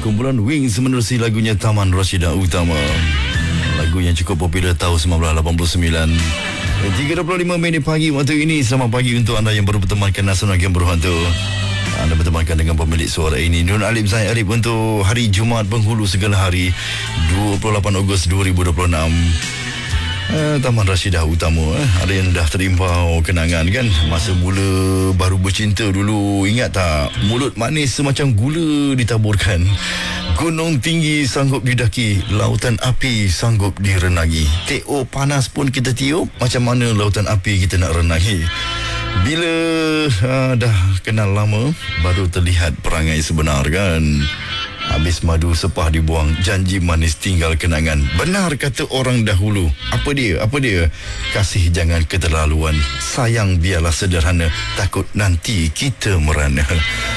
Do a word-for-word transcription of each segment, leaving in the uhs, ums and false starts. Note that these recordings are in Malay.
Kumpulan Wings menerusi lagunya Taman Rashidah Utama. Lagu yang cukup popular tahun sembilan belas lapan puluh sembilan. tiga dua puluh lima minit pagi waktu ini. Selamat pagi untuk anda yang baru bertemankan Nasional Game Berhantu. Anda bertemankan dengan pemilik suara ini, Nur Alif Zain Arif, untuk hari Jumaat penghulu segala hari, dua puluh lapan Ogos dua ribu dua puluh enam. Uh, Taman Rashidah Utama, eh. Ada yang dah terimpau kenangan kan, masa mula baru bercinta dulu. Ingat tak, mulut manis semacam gula ditaburkan, gunung tinggi sanggup didaki, lautan api sanggup direnangi. T O panas pun kita tiup, macam mana lautan api kita nak renangi? Bila uh, dah kenal lama, baru terlihat perangai sebenar kan. Habis madu sepah dibuang, janji manis tinggal kenangan. Benar kata orang dahulu. Apa dia? Apa dia? Kasih jangan keterlaluan, sayang biarlah sederhana, takut nanti kita merana.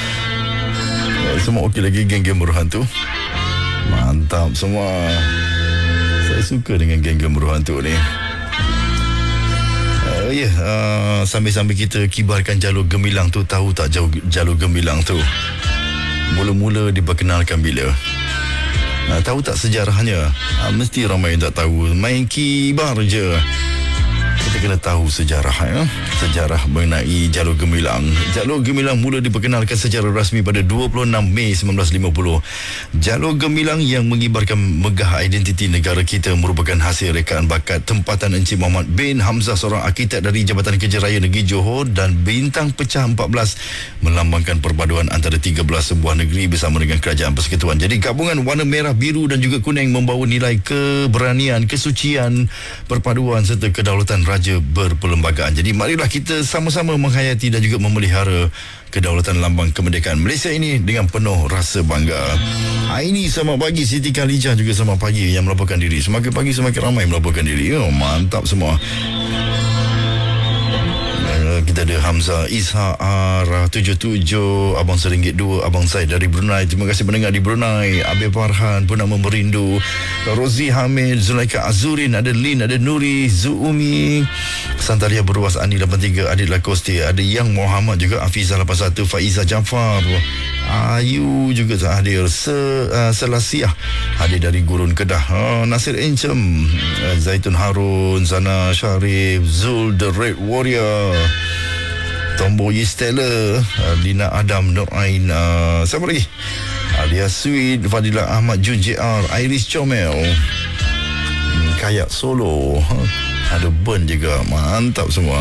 Semua okey lagi geng-geng berhantu? Mantap semua. Saya suka dengan geng-geng berhantu ni. Uh, ya, yeah, uh, sambil-sambil kita kibarkan jalur gemilang tu, tahu tak jauh jalur gemilang tu mula-mula diperkenalkan bila? Nah, tahu tak sejarahnya? Ah, mesti ramai yang tak tahu. Main kibar je. Kita kena tahu sejarah, ya? Sejarah mengenai jalur gemilang. Jalur gemilang mula diperkenalkan secara rasmi pada dua puluh enam Mei sembilan belas lima puluh. Jalur gemilang yang mengibarkan megah identiti negara kita merupakan hasil rekaan bakat tempatan Encik Muhammad bin Hamzah, seorang arkitek dari Jabatan Kerja Raya Negeri Johor, dan bintang pecah empat belas melambangkan perpaduan antara tiga belas sebuah negeri bersama dengan Kerajaan Persekutuan. Jadi gabungan warna merah, biru dan juga kuning membawa nilai keberanian, kesucian, perpaduan serta kedaulatan raja berperlembagaan. Jadi marilah kita sama-sama menghayati dan juga memelihara kedaulatan lambang kemerdekaan Malaysia ini dengan penuh rasa bangga. Hari ini selamat pagi Siti Khalijah, juga selamat pagi yang melaporkan diri. Semakin pagi semakin ramai melaporkan diri. Oh, mantap semua. Kita ada Hamzah Ishar tujuh tujuh, Abang Seringgit dua, Abang Said dari Brunei. Terima kasih mendengar di Brunei. Abi Farhan, Purnama Merindu, Rozi Hamid, Zulaika Azurin, ada Lin, ada Nuri, Zuumi, Santaria Berwas, Ani lapan tiga, Adit Lakosti, ada Yang Muhammad juga, Afizah lapan satu, Faiza Jafar, Ayu juga hadir, Se, uh, Selasiah hadir dari Gurun Kedah, uh, Nasir Encem, uh, Zaitun Harun, Zana Sharif, Zul The Red Warrior, Tombo Yistela, uh, Lina Adam, Nur Ain, uh, siapa lagi? Alia Sweet, Fadilah Ahmad, Jun J R, Iris Comel, hmm, Kayak Solo, huh? Ada Ben juga, mantap semua.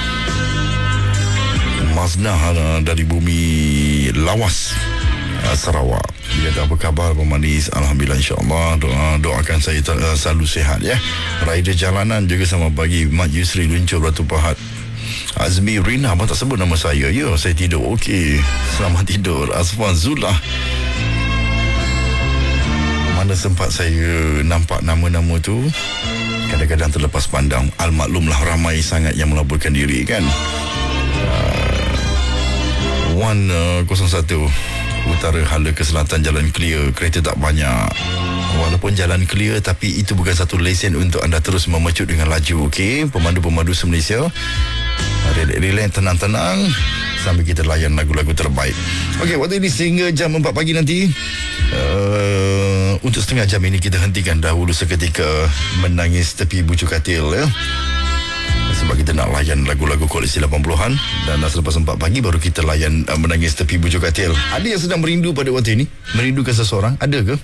Maznah uh, dari bumi Lawas, uh, Sarawak. Dia kata apa khabar pemanis? Alhamdulillah, insyaAllah. Doa, doakan saya uh, selalu sihat, ya. Rider jalanan juga sama pagi. Mat Yusri Luncur Batu Pahat. Azmi Rina, abang tak sebut nama saya. Ya, saya tidur. Okey, selamat tidur. Asfan Zulah. Mana sempat saya nampak nama-nama tu, kadang-kadang terlepas pandang. Al-maklumlah ramai sangat yang melaporkan diri kan. uh, Wan uh, kosong satu Utara Hala ke Selatan, jalan clear, kereta tak banyak. Walaupun jalan clear, tapi itu bukan satu lesen untuk anda terus memecut dengan laju. Okey, pemandu-pemandu se-Malaysia, relax, tenang-tenang sambil kita layan lagu-lagu terbaik. Okey, waktu ini sehingga jam empat pagi nanti. Uh, untuk setengah jam ini kita hentikan dahulu seketika Menangis Tepi Bucu Katil, ya. Sebab kita nak layan lagu-lagu koleksi lapan puluhan. Dan selepas empat pagi baru kita layan uh, Menangis Tepi Bucu Katil. Ada yang sedang merindu pada waktu ini? Merindukan seseorang? Ada ke?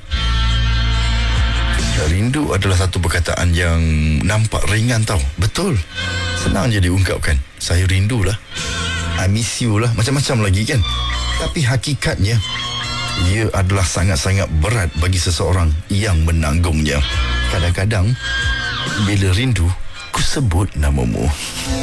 Rindu adalah satu perkataan yang nampak ringan tau. Betul, senang je diungkapkan. Saya rindu lah, I miss you lah, macam-macam lagi kan. Tapi hakikatnya ia adalah sangat-sangat berat bagi seseorang yang menanggungnya. Kadang-kadang bila rindu, ku sebut namamu.